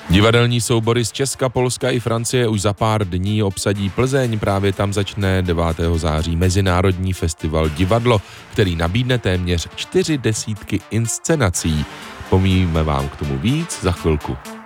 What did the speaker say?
Divadelní soubory z Česka, Polska i Francie už za pár dní obsadí Plzeň. Právě tam začne 9. září Mezinárodní festival Divadlo, který nabídne téměř 40 inscenací. Pomíme vám k tomu víc za chvilku.